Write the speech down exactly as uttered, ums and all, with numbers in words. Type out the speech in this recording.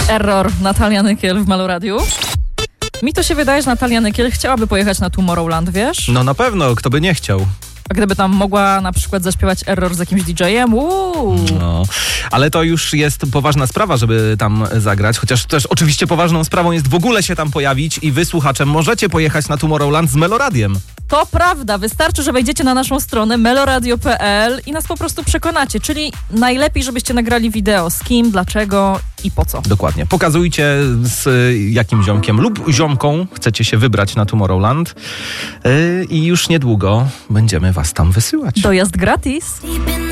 Error, Natalia Nykiel w Meloradiu. Mi to się wydaje, że Natalia Nykiel chciałaby pojechać na Tomorrowland, wiesz? No na pewno, kto by nie chciał. A gdyby tam mogła na przykład zaśpiewać Error z jakimś didżejem, uuu. No, ale to już jest poważna sprawa, żeby tam zagrać, chociaż też oczywiście poważną sprawą jest w ogóle się tam pojawić i wy, słuchacze, możecie pojechać na Tomorrowland z Meloradiem. To prawda, wystarczy, że wejdziecie na naszą stronę meloradio kropka pe el i nas po prostu przekonacie, czyli najlepiej, żebyście nagrali wideo z kim, dlaczego i po co. Dokładnie. Pokazujcie, z jakim ziomkiem lub ziomką chcecie się wybrać na Tomorrowland yy, i już niedługo będziemy was tam wysyłać. Dojazd gratis.